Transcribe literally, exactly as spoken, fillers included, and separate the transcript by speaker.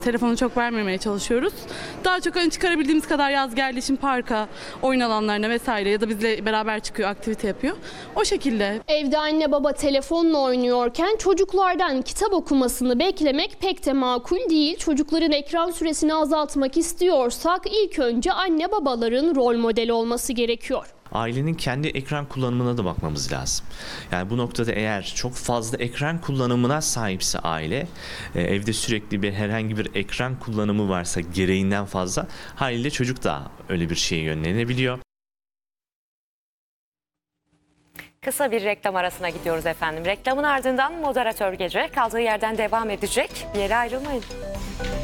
Speaker 1: Telefonu çok vermemeye çalışıyoruz. Daha çok hani çıkarabildiğimiz kadar yaz geldiği için parka, oyun alanlarına vesaire ya da bizle beraber çıkıyor, aktivite yapıyor. O şekilde.
Speaker 2: Evde anne baba telefonla oynuyorken çocuklardan kitap okumasını beklemek pek de makul değil. Çocukların ekran süresini azaltmak istiyorsak ilk önce anne babaların rol modeli olması gerekiyor.
Speaker 3: Ailenin kendi ekran kullanımına da bakmamız lazım. Yani bu noktada eğer çok fazla ekran kullanımına sahipse aile, evde sürekli bir herhangi bir ekran kullanımı varsa gereğinden fazla, haliyle çocuk da öyle bir şeye yönlenebiliyor.
Speaker 4: Kısa bir reklam arasına gidiyoruz efendim. Reklamın ardından moderatör Gece kaldığı yerden devam edecek. Bir yere ayrılmayın.